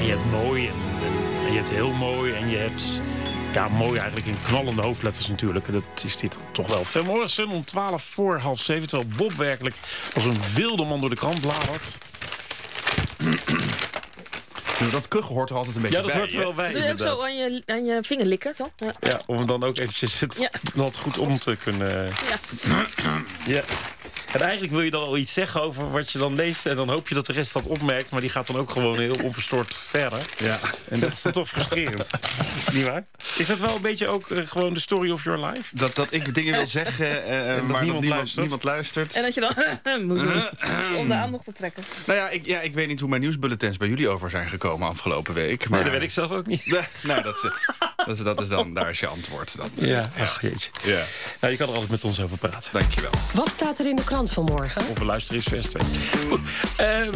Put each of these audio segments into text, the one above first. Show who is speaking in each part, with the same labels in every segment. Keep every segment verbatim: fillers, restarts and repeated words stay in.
Speaker 1: je hebt mooi en, en, en je hebt heel mooi en je hebt... Ja, mooi eigenlijk in knallende hoofdletters natuurlijk. Dat is dit toch wel. Van Morrison om twaalf voor half zeven. Terwijl Bob werkelijk als een wilde man door de krant bladert.
Speaker 2: Dat kuchen hoort er altijd een beetje
Speaker 1: ja, dat
Speaker 2: bij.
Speaker 1: hoort er wel bij.
Speaker 3: Doe je ook zo aan je, aan je vinger likken dan? Ja.
Speaker 1: Ja, om dan ook eventjes het
Speaker 3: ja.
Speaker 1: wat goed om te kunnen...
Speaker 3: Ja.
Speaker 1: ja. En eigenlijk wil je dan al iets zeggen over wat je dan leest... en dan hoop je dat de rest dat opmerkt... maar die gaat dan ook gewoon heel onverstoord verder. Ja. En dat is dan toch frustrerend. Niet waar? Is dat wel een beetje ook uh, gewoon de story of your life?
Speaker 2: Dat, dat ik dingen wil zeggen, uh, maar
Speaker 1: niemand
Speaker 2: dat niemand
Speaker 1: luistert.
Speaker 2: niemand luistert.
Speaker 3: En dat je dan moet doen om de aandacht te trekken.
Speaker 2: Nou ja ik, ja, ik weet niet hoe mijn nieuwsbulletins bij jullie over zijn gekomen afgelopen week. Maar...
Speaker 1: Nee, dat weet ik zelf ook niet.
Speaker 2: nou, dat is, dat, is, dat is dan, daar is je antwoord dan.
Speaker 1: Ja, ach jeetje.
Speaker 2: Ja.
Speaker 1: Nou, je kan er altijd met ons over praten.
Speaker 2: Dankjewel.
Speaker 4: Wat staat er in de krant vanmorgen?
Speaker 1: Of we luisteren eens vers twee. Goed. Um,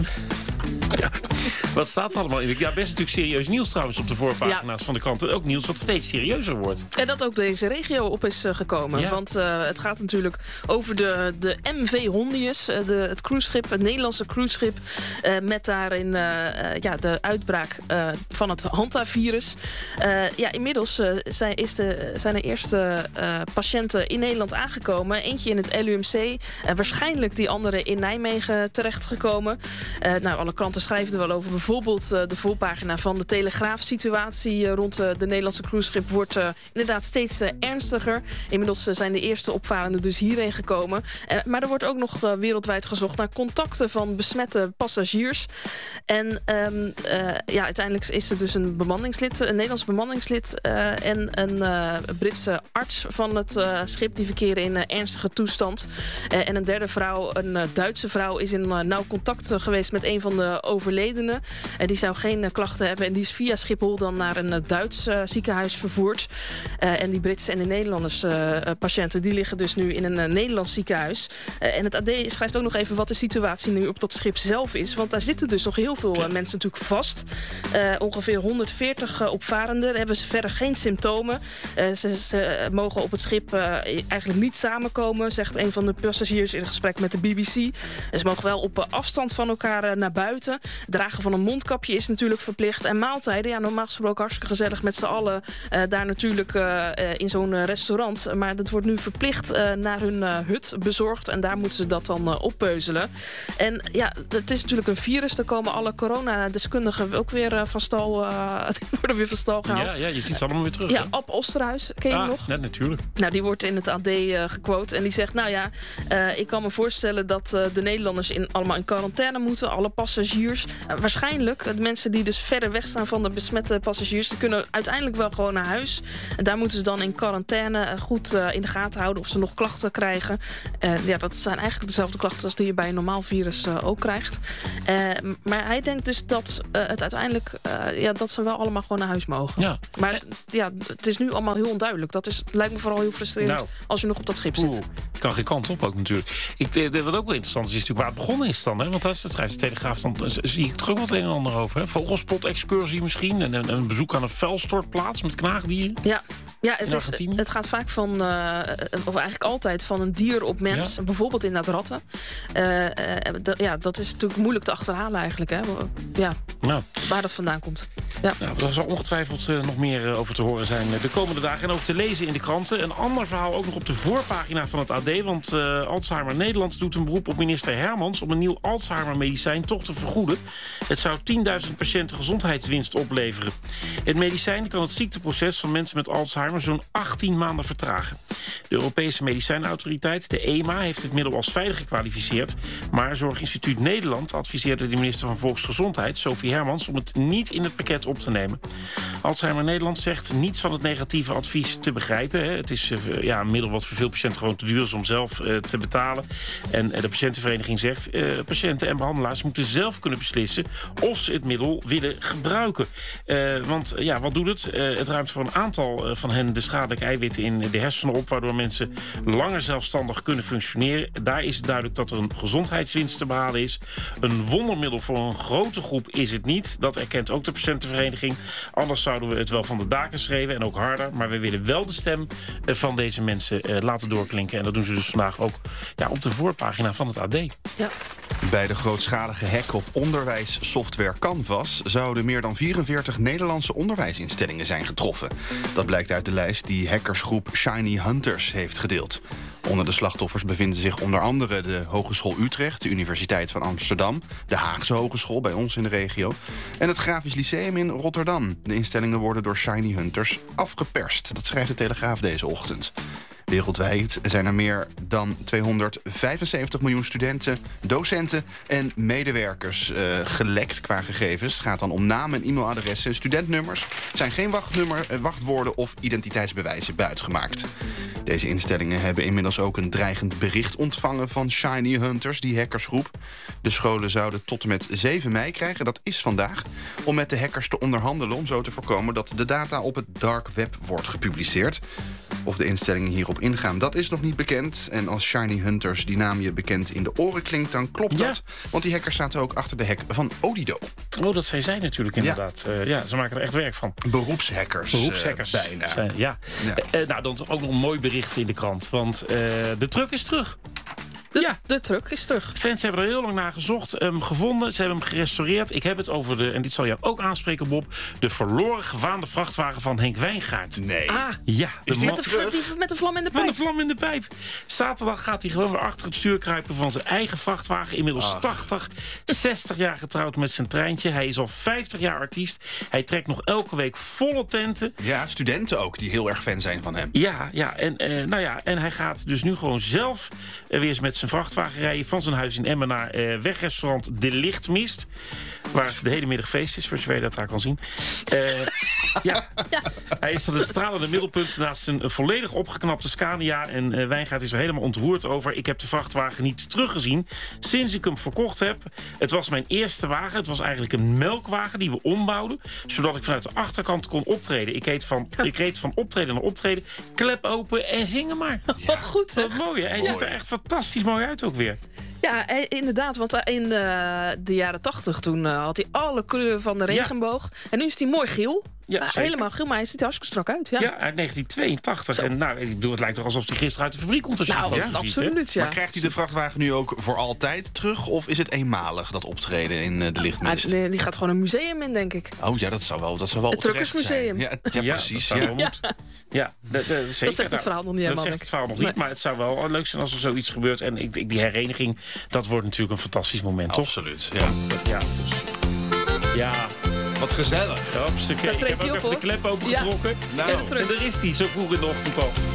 Speaker 1: ja. Wat staat er allemaal in? Ja, best natuurlijk serieus nieuws trouwens op de voorpagina's ja. van de krant. Ook nieuws wat steeds serieuzer wordt.
Speaker 3: En dat ook deze regio op is uh, gekomen. Ja. Want uh, het gaat natuurlijk over de, de M V Hondius, uh, de, het cruiseschip, het Nederlandse cruiseschip. Uh, met daarin uh, uh, ja, de uitbraak uh, van het Hanta-virus. Uh, ja, inmiddels uh, zijn, is de, zijn er eerste uh, patiënten in Nederland aangekomen. Eentje in het L U M C. Uh, waarschijnlijk die andere in Nijmegen terechtgekomen. Uh, nou, alle kranten schrijven er wel over. Bijvoorbeeld uh, de voorpagina van de Telegraaf. Situatie uh, rond uh, de Nederlandse cruiseschip wordt uh, inderdaad steeds uh, ernstiger. Inmiddels uh, zijn de eerste opvarenden dus hierheen gekomen. Uh, maar er wordt ook nog uh, wereldwijd gezocht naar contacten van besmette passagiers. En um, uh, ja, uiteindelijk is er dus een bemanningslid, een Nederlands bemanningslid uh, en een uh, Britse arts van het uh, schip. Die verkeren in uh, ernstige toestand. Uh, en een derde vrouw, een uh, Duitse vrouw, is in uh, nauw contact uh, geweest met een van de overledenen. Uh, die zou geen uh, klachten hebben en die is via Schiphol dan naar een uh, Duits uh, ziekenhuis vervoerd. Uh, en die Britse en de Nederlanders uh, uh, patiënten die liggen dus nu in een uh, Nederlands ziekenhuis. Uh, en het A D schrijft ook nog even wat de situatie nu op dat schip zelf is. Want daar zitten dus nog heel veel uh, mensen natuurlijk vast. Uh, ongeveer honderdveertig uh, opvarenden. Hebben ze verder geen symptomen. Uh, ze, ze uh, mogen op het schip uh, eigenlijk niet samenkomen, zegt een van de passagiers in een gesprek met de B B C. En ze mogen wel op uh, afstand van elkaar uh, naar buiten. Het dragen van een mondkapje is natuurlijk verplicht. En maaltijden, ja, normaal gesproken hartstikke gezellig met z'n allen. Uh, daar natuurlijk uh, uh, in zo'n uh, restaurant. Maar dat wordt nu verplicht uh, naar hun uh, hut bezorgd. En daar moeten ze dat dan uh, oppeuzelen. En ja, het is natuurlijk een virus. Daar komen alle coronadeskundigen ook weer uh, van stal. Uh, die worden weer van stal gehaald.
Speaker 1: Ja, ja, je ziet ze allemaal weer terug.
Speaker 3: Ja,
Speaker 1: hè?
Speaker 3: Ab Osterhuis, ken je
Speaker 1: ah,
Speaker 3: hem nog?
Speaker 1: Net natuurlijk.
Speaker 3: Nou, die wordt in het A D uh, gequote. En die zegt, nou ja, uh, ik kan me voorstellen dat uh, de Nederlanders in, allemaal in quarantaine moeten. Alle passagiers. Uh, waarschijnlijk, de mensen die dus verder weg staan van de besmette passagiers, die kunnen uiteindelijk wel gewoon naar huis. En daar moeten ze dan in quarantaine uh, goed uh, in de gaten houden of ze nog klachten krijgen. Uh, ja, dat zijn eigenlijk dezelfde klachten als die je bij een normaal virus uh, ook krijgt. Uh, maar hij denkt dus dat uh, het uiteindelijk, uh, ja, dat ze wel allemaal gewoon naar huis mogen.
Speaker 1: Ja.
Speaker 3: Maar het, ja, het is nu allemaal heel onduidelijk. Dat is, het lijkt me vooral heel frustrerend
Speaker 1: nou,
Speaker 3: als je nog op dat schip zit.
Speaker 1: Oeh, kan geen kant op ook natuurlijk. Ik, de, wat ook wel interessant is, is natuurlijk waar het begonnen is dan. Hè? Want dat schrijft de Telegraaf, dan zie ik er ook wat een en ander over. Hè? Vogelspot-excursie misschien. En een, een bezoek aan een vuilstortplaats met knaagdieren.
Speaker 3: Ja. Ja, het, is, het gaat vaak van, uh, of eigenlijk altijd van een dier op mens. Ja. Bijvoorbeeld inderdaad ratten. Uh, uh, d- ja, dat is natuurlijk moeilijk te achterhalen eigenlijk. Hè? Ja, nou. Waar dat vandaan komt. Ja.
Speaker 1: Nou, er zal ongetwijfeld uh, nog meer uh, over te horen zijn uh, de komende dagen. En ook te lezen in de kranten. Een ander verhaal ook nog op de voorpagina van het A D. Want uh, Alzheimer Nederland doet een beroep op minister Hermans om een nieuw Alzheimer-medicijn toch te vergoeden. Het zou tienduizend patiënten gezondheidswinst opleveren. Het medicijn kan het ziekteproces van mensen met Alzheimer zo'n achttien maanden vertragen. De Europese medicijnautoriteit, de E M A, heeft het middel als veilig gekwalificeerd. Maar Zorginstituut Nederland adviseerde de minister van Volksgezondheid, Sophie Hermans, om het niet in het pakket op te nemen. Alzheimer Nederland zegt niets van het negatieve advies te begrijpen. Het is uh, ja, een middel wat voor veel patiënten gewoon te duur is om zelf uh, te betalen. En uh, de patiëntenvereniging zegt, uh, patiënten en behandelaars moeten zelf kunnen beslissen of ze het middel willen gebruiken. Uh, want uh, ja, wat doet het? Uh, het ruimt voor een aantal uh, van hen de schadelijke eiwitten in de hersenen op, waardoor mensen langer zelfstandig kunnen functioneren. Daar is het duidelijk dat er een gezondheidswinst te behalen is. Een wondermiddel voor een grote groep is het niet. Dat erkent ook de patiëntenvereniging. Anders zouden we het wel van de daken schreeuwen en ook harder. Maar we willen wel de stem van deze mensen laten doorklinken. En dat doen ze dus vandaag ook ja, op de voorpagina van het A D.
Speaker 3: Ja.
Speaker 2: Bij de grootschalige hack op onderwijssoftware Canvas zouden meer dan vierenveertig Nederlandse onderwijsinstellingen zijn getroffen. Dat blijkt uit de lijst die hackersgroep Shiny Hunters heeft gedeeld. Onder de slachtoffers bevinden zich onder andere de Hogeschool Utrecht, de Universiteit van Amsterdam, de Haagse Hogeschool bij ons in de regio en het Grafisch Lyceum in Rotterdam. De instellingen worden door Shiny Hunters afgeperst. Dat schrijft de Telegraaf deze ochtend. Wereldwijd zijn er meer dan tweehonderdvijfenzeventig miljoen studenten, docenten en medewerkers uh, gelekt qua gegevens. Het gaat dan om namen en e-mailadressen. Studentnummers zijn geen wachtnummer, wachtwoorden of identiteitsbewijzen buitgemaakt. Deze instellingen hebben inmiddels ook een dreigend bericht ontvangen van Shiny Hunters, die hackersgroep. De scholen zouden tot en met zeven mei krijgen, dat is vandaag, om met de hackers te onderhandelen om zo te voorkomen dat de data op het dark web wordt gepubliceerd. Of de instellingen hierop ingaan, dat is nog niet bekend. En als Shiny Hunters die naam je bekend in de oren klinkt, dan klopt
Speaker 1: Ja.
Speaker 2: dat. Want die hackers zaten ook achter de hack van Odido.
Speaker 1: Oh, dat zijn zij natuurlijk inderdaad. Ja, uh, ja ze maken er echt werk van.
Speaker 2: Beroepshackers.
Speaker 1: Beroepshackers.
Speaker 2: Uh, bijna.
Speaker 1: Zijn, ja.
Speaker 2: Ja.
Speaker 1: Uh, nou, dan is ook nog een mooi bericht in de krant. Want uh, de truck is terug.
Speaker 3: De,
Speaker 1: Ja.
Speaker 3: de truck is terug.
Speaker 1: Fans hebben er heel lang naar gezocht, hem gevonden. Ze hebben hem gerestaureerd. Ik heb het over de, en dit zal jou ook aanspreken, Bob, de verloren gewaande vrachtwagen van Henk Wijngaard.
Speaker 2: Nee.
Speaker 3: Ah,
Speaker 1: Ja, de
Speaker 2: Is dit
Speaker 1: man
Speaker 3: met de, die, met de vlam in de
Speaker 1: van
Speaker 3: pijp.
Speaker 1: de vlam in de pijp. Zaterdag gaat hij gewoon weer achter het stuur kruipen van zijn eigen vrachtwagen. Inmiddels
Speaker 2: Ach.
Speaker 1: tachtig, zestig jaar getrouwd met zijn treintje. Hij is al vijftig jaar artiest. Hij trekt nog elke week volle tenten.
Speaker 2: Ja, studenten ook, die heel erg fan zijn van hem.
Speaker 1: Ja, ja, en, eh, nou ja, en hij gaat dus nu gewoon zelf eh, weer eens met zijn vrachtwagen rijden van zijn huis in Emmen naar eh, wegrestaurant De Lichtmist. Waar het de hele middag feest is, voor zover je dat daar kan zien. Uh, ja.
Speaker 3: Ja.
Speaker 1: Hij is dan het stralende middelpunt naast een volledig opgeknapte Scania. En uh, Wijngaard is er helemaal ontroerd over. Ik heb de vrachtwagen niet teruggezien sinds ik hem verkocht heb. Het was mijn eerste wagen. Het was eigenlijk een melkwagen die we ombouwden, zodat ik vanuit de achterkant kon optreden. Ik reed van, ik reed van optreden naar optreden. Klep open en zingen maar.
Speaker 3: Ja. Wat goed, zeg.
Speaker 1: Wat mooi, hè? Hij ziet er echt fantastisch mooi uit ook weer.
Speaker 3: Ja, inderdaad, want in de, de jaren tachtig toen uh, had hij alle kleuren van de regenboog. Ja. En nu is hij mooi geel.
Speaker 1: Ja,
Speaker 3: uh, helemaal geel, maar hij ziet er hartstikke strak uit. Ja,
Speaker 1: ja uit negentien tweeëntachtig. Zo. En nou, ik bedoel, het lijkt toch alsof hij gisteren uit de fabriek komt als je
Speaker 3: nou,
Speaker 1: de
Speaker 3: ja,
Speaker 1: foto ziet.
Speaker 3: absoluut, ja.
Speaker 2: Maar krijgt hij de vrachtwagen nu ook voor altijd terug? Of is het eenmalig, dat optreden in uh, De Lichtmist?
Speaker 3: Ah, nee, die gaat gewoon een museum in, denk ik.
Speaker 2: Oh ja, dat zou wel, dat zou wel
Speaker 3: het Truckersmuseum.
Speaker 2: Ja, ja,
Speaker 1: ja,
Speaker 2: precies.
Speaker 1: Dat,
Speaker 2: ja.
Speaker 1: ja. ja, de, de, zeker.
Speaker 3: Dat zegt het verhaal nog niet helemaal.
Speaker 1: Dat zegt het verhaal nog niet, nee. Maar het zou wel leuk zijn als er zoiets gebeurt. En ik, die hereniging, dat wordt natuurlijk een fantastisch moment, toch?
Speaker 2: Absoluut, ja.
Speaker 1: Ja, dus... Ja...
Speaker 2: Wat gezellig.
Speaker 1: Hopsakee. Ik heb ook
Speaker 3: op,
Speaker 1: even
Speaker 3: hoor.
Speaker 1: de klep opengetrokken.
Speaker 2: Ja.
Speaker 1: Nou, en daar is hij, zo vroeg in de ochtend al.